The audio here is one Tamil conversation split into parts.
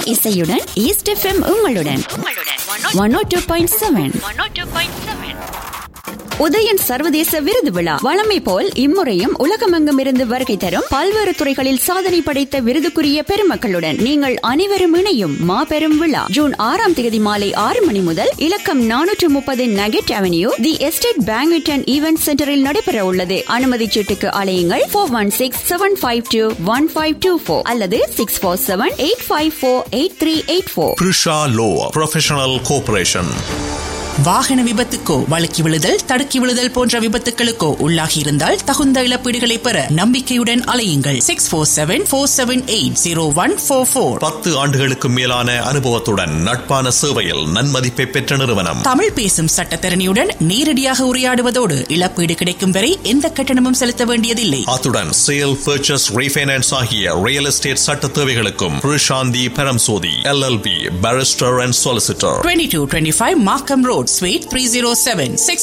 இசையுடன் ஈஸ்ட் எஃப்எம் உங்களுடன் 102.7. உதயன் சர்வதேச விருது விழா வழமை போல் இம்முறையும் உலகமெங்கும் இருந்து வருகை தரும் பல்வேறு துறைகளில் சாதனை படைத்த விருதுக்குரிய பெருமக்களுடன் நீங்கள் அனைவரும் இணையும் மாபெரும் விழா ஜூன் 6ஆம் தேதி மாலை 6 மணி முதல் இலக்கம் 430 nugget avenue the estate banquet and event சென்டரில் நடைபெற உள்ளது. அனுமதி சீட்டுக்கு அழையுங்கள் 416-752-1524 அல்லது 647-854-8384. Prisha Law Professional Corporation. வாகன விபத்துக்கோ வழுக்கி விழுதல் தடுக்கி விழுதல் போன்ற விபத்துகளுக்கோ உள்ளாகி இருந்தால் தகுந்த இழப்பீடுகளை பெற நம்பிக்கையுடன் அலையுங்கள். 647-478-0144. 10 ஆண்டுகளுக்கு மேலான அனுபவத்துடன் நட்பான சேவையில் நன்மதிப்பை பெற்ற நிறுவனம். தமிழ் பேசும் சட்டத்தரணியுடன் நேரடியாக உரையாடுவதோடு இழப்பீடு கிடைக்கும் வரை எந்த கட்டணமும் செலுத்த வேண்டியதில்லை. அத்துடன் சேல் பர்ச்சேஸ் ரீஃபைனான்ஸ் ஆகிய ரியல் எஸ்டேட் சட்ட தேவைகளுக்கும் Prasanthi Paramsothy LLB barrister and solicitor. 2225 மார்க்கம் road Suite 307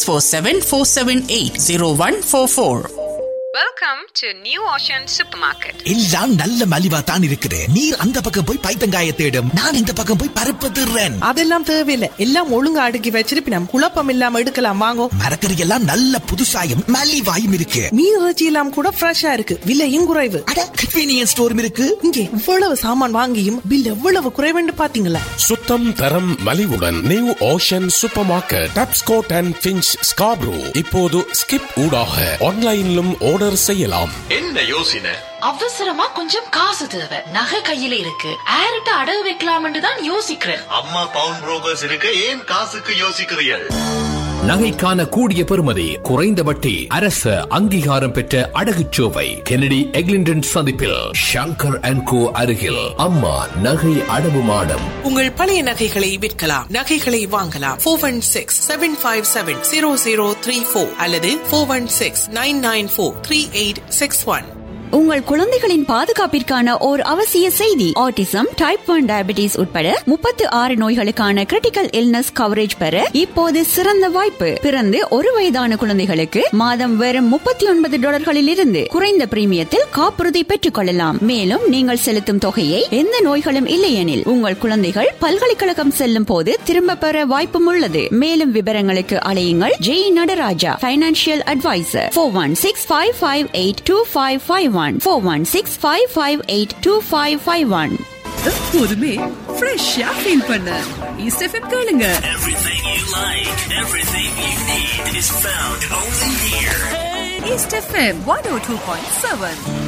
647-478-0144. Welcome to New Ocean Supermarket. எல்லாம் நல்ல மலிவா தான் இருக்குது. நீர் அந்த பக்கம் போய் பைத்தங்காய தேடும், நான் இந்த பக்கம் போய் பருப்பு திருறேன். அதெல்லாம் தேவையில்லை, எல்லாம் ஒழுங்கா அடுக்கி வச்சிருப்பினம். குழப்பம் இல்லாம எடுக்கலாம் வாங்கோ. மரக்கறி எல்லாம் நல்ல புதுசாயும் மலிவாயும் இருக்கு. மீன் இறைச்சி எல்லாம் கூட ஃப்ரெஷ்ஷா இருக்கு, விலையும் குறைவு. அட கன்வீனியன்ஸ் ஸ்டோரும் இருக்கு. இங்கே இவ்வளவு சாமான் வாங்கியும் பில் எவ்வளவு குறைவுன்னு பாத்தீங்களா? சுத்தம் தரம் மலிவுடன் new ocean super market Tapscott and pinch Scarborough இப்போது ஸ்கிப் ஊடாக ஆன்லைனிலும் ஆர்டர் செய்யலாம். என்ன யோசனை? அவசரமா கொஞ்சம் காசு தேவை, நகை கையில இருக்கு, யார்கிட்ட அடகு வைக்கலாம்னு தான் யோசிக்கிறேன். அம்மா பவுன் புரோக்கர்ஸ் இருக்கு, ஏன் காசுக்கு யோசிக்கிறீர்கள்? நகைக்கான கூடிய பெறுமதி, குறைந்த வட்டி, அரசு அங்கீகாரம் பெற்ற அடகுச்சோவை கெனடி எக்லிண்டன் சந்திப்பில் ஷங்கர் அண்ட் கோ அருகில் அம்மா நகை அடவு மாடம். உங்கள் பழைய நகைகளை விற்கலாம், நகைகளை வாங்கலாம். 416-757-0034 அல்லது 416-994-3861. உங்கள் குழந்தைகளின் பாதுகாப்பிற்கான ஓர் அவசிய செய்தி. ஆட்டிசம், டைப் 1 டயபிட்டிஸ் உட்பட 36 நோய்களுக்கான கிரிட்டிக்கல் இல்னஸ் கவரேஜ் பெற இப்போது சிறந்த வாய்ப்பு. பிறந்து 1 வயதான குழந்தைகளுக்கு மாதம் வெறும் $39 இருந்து குறைந்த பிரீமியத்தில் காப்புறுதி பெற்றுக் கொள்ளலாம். மேலும் நீங்கள் செலுத்தும் தொகையை எந்த நோய்களும் இல்லையெனில் உங்கள் குழந்தைகள் பல்கலைக்கழகம் செல்லும் போது திரும்ப பெற வாய்ப்பும் உள்ளது. மேலும் விவரங்களுக்கு அழையுங்கள் ஜெய் நடராஜா, பைனான்சியல் அட்வைசர். 416-558-2551. 416-558-2551. எப்போதுமே ஃப்ரெஷ்ஷா ஃபீல் பண்ண ஈஸ்ட் எஃப்எம் கேளுங்க. Everything you like, everything you need is found only here. East FM 102.7.